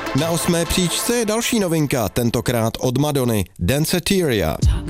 Na 8. příčce je další novinka, tentokrát od Madony, Danceteria.